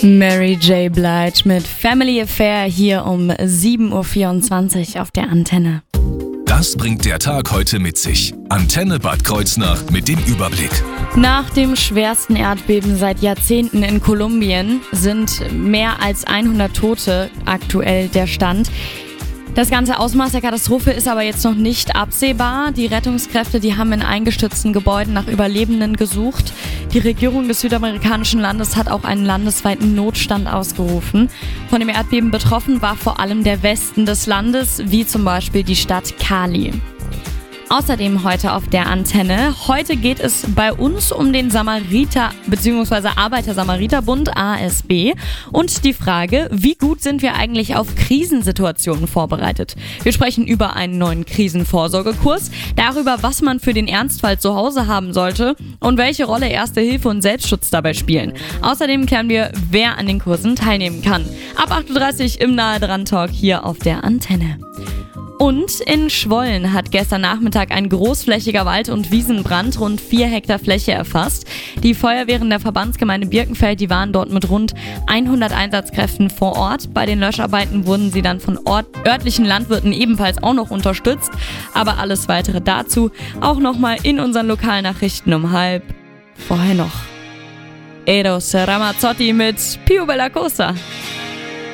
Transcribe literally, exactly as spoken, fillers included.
Mary J. Blige mit Family Affair hier um sieben Uhr vierundzwanzig auf der Antenne. Das bringt der Tag heute mit sich. Antenne Bad Kreuznach mit dem Überblick. Nach dem schwersten Erdbeben seit Jahrzehnten in Kolumbien sind mehr als hundert Tote aktuell der Stand. Das ganze Ausmaß der Katastrophe ist aber jetzt noch nicht absehbar. Die Rettungskräfte, die haben in eingestürzten Gebäuden nach Überlebenden gesucht. Die Regierung des südamerikanischen Landes hat auch einen landesweiten Notstand ausgerufen. Von dem Erdbeben betroffen war vor allem der Westen des Landes, wie zum Beispiel die Stadt Cali. Außerdem heute auf der Antenne. Heute geht es bei uns um den Samariter- bzw. Arbeiter-Samariter-Bund A S B und die Frage, wie gut sind wir eigentlich auf Krisensituationen vorbereitet? Wir sprechen über einen neuen Krisenvorsorgekurs, darüber, was man für den Ernstfall zu Hause haben sollte und welche Rolle Erste Hilfe und Selbstschutz dabei spielen. Außerdem klären wir, wer an den Kursen teilnehmen kann. Ab acht Uhr dreißig im Nahe dran Talk hier auf der Antenne. Und in Schwollen hat gestern Nachmittag ein großflächiger Wald- und Wiesenbrand rund vier Hektar Fläche erfasst. Die Feuerwehren der Verbandsgemeinde Birkenfeld, die waren dort mit rund hundert Einsatzkräften vor Ort. Bei den Löscharbeiten wurden sie dann von Ort, örtlichen Landwirten ebenfalls auch noch unterstützt. Aber alles Weitere dazu auch nochmal in unseren Lokalnachrichten um halb. Vorher noch Eros Ramazzotti mit Più Bella Cosa.